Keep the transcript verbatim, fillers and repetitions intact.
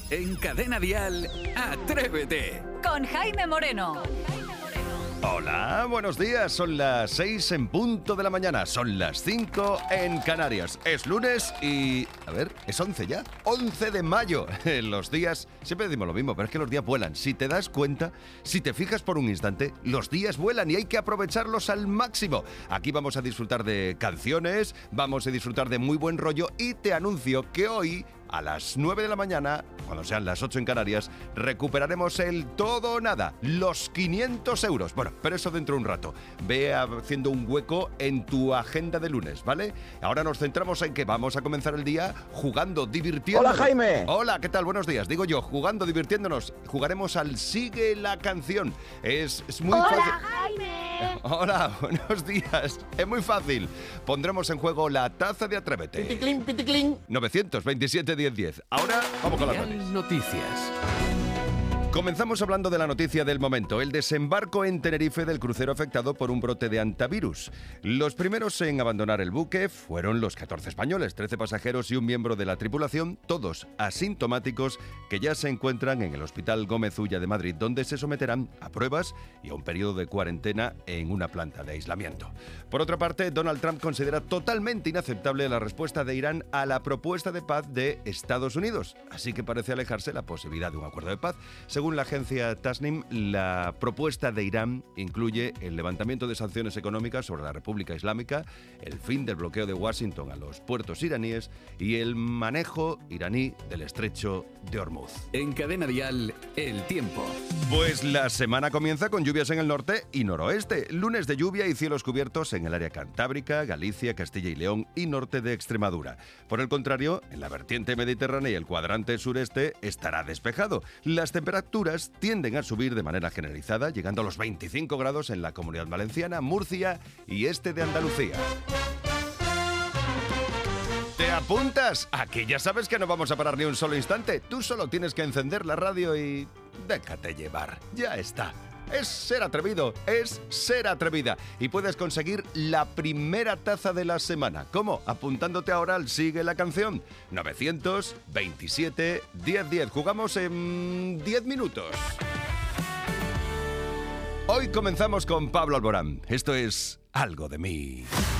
En Cadena Dial, Atrévete. Con Jaime Moreno. Hola, buenos días. Son las seis en punto de la mañana. Son las cinco en Canarias. Es lunes y... A ver, ¿es once ya? once de mayo. Los días... Siempre decimos lo mismo, pero es que los días vuelan. Si te das cuenta, si te fijas por un instante, los días vuelan y hay que aprovecharlos al máximo. Aquí vamos a disfrutar de canciones, vamos a disfrutar de muy buen rollo y te anuncio que hoy... A las nueve de la mañana, cuando sean las ocho en Canarias, recuperaremos el todo o nada, los quinientos euros. Bueno, pero eso dentro de un rato. Ve haciendo un hueco en tu agenda de lunes, ¿vale? Ahora nos centramos en que vamos a comenzar el día jugando, divirtiéndonos. ¡Hola, Jaime! Hola, ¿qué tal? Buenos días. Digo yo, jugando, divirtiéndonos. Jugaremos al Sigue la Canción. Es, es muy ¡Hola, fácil. Jaime! Hola, buenos días. Es muy fácil. Pondremos en juego la taza de Atrévete. Piticlin, piticlin. novecientos veintisiete diez diez. Ahora vamos con las Dial noticias. Noticias. Comenzamos hablando de la noticia del momento, el desembarco en Tenerife del crucero afectado por un brote de hantavirus. Los primeros en abandonar el buque fueron los catorce españoles, trece pasajeros y un miembro de la tripulación, todos asintomáticos, que ya se encuentran en el Hospital Gómez Ulla de Madrid, donde se someterán a pruebas y a un periodo de cuarentena en una planta de aislamiento. Por otra parte, Donald Trump considera totalmente inaceptable la respuesta de Irán a la propuesta de paz de Estados Unidos, así que parece alejarse la posibilidad de un acuerdo de paz. Según la agencia Tasnim, la propuesta de Irán incluye el levantamiento de sanciones económicas sobre la República Islámica, el fin del bloqueo de Washington a los puertos iraníes y el manejo iraní del estrecho de Hormuz. En Cadena Dial, el tiempo. Pues la semana comienza con lluvias en el norte y noroeste. Lunes de lluvia y cielos cubiertos en el área cantábrica, Galicia, Castilla y León y norte de Extremadura. Por el contrario, en la vertiente mediterránea y el cuadrante sureste estará despejado. Las temperaturas tienden a subir de manera generalizada, llegando a los veinticinco grados en la Comunidad Valenciana, Murcia y este de Andalucía. ¿Te apuntas? Aquí ya sabes que no vamos a parar ni un solo instante. Tú solo tienes que encender la radio y... déjate llevar. Ya está. Es ser atrevido, es ser atrevida. Y puedes conseguir la primera taza de la semana. ¿Cómo? Apuntándote ahora al Sigue la Canción. novecientos veintisiete diez diez. Jugamos en diez minutos. Hoy comenzamos con Pablo Alborán. Esto es Algo de mí.